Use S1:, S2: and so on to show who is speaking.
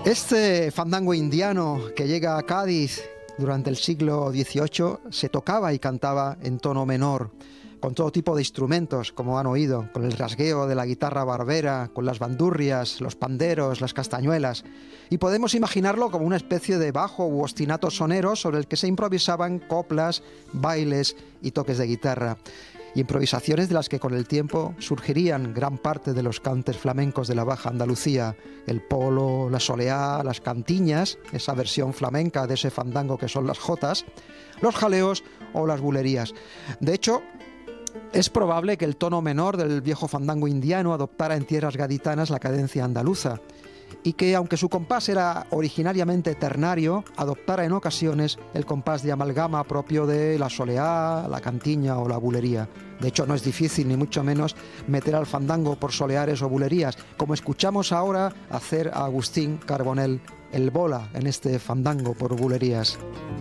S1: Este fandango indiano que llega a Cádiz durante el siglo XVIII se tocaba y cantaba en tono menor, con todo tipo de instrumentos, como han oído, con el rasgueo de la guitarra barbera, con las bandurrias, los panderos, las castañuelas. Y podemos imaginarlo como una especie de bajo u ostinato sonero sobre el que se improvisaban coplas, bailes y toques de guitarra. Y improvisaciones de las que con el tiempo surgirían gran parte de los cantes flamencos de la Baja Andalucía, el polo, la soleá, las cantiñas, esa versión flamenca de ese fandango que son las jotas, los jaleos o las bulerías. De hecho, es probable que el tono menor del viejo fandango indiano adoptara en tierras gaditanas la cadencia andaluza, y que, aunque su compás era originariamente ternario, adoptara en ocasiones el compás de amalgama propio de la soleá, la cantiña o la bulería. De hecho, no es difícil, ni mucho menos, meter al fandango por soleares o bulerías, como escuchamos ahora hacer a Agustín Carbonell, el bola, en este fandango por bulerías.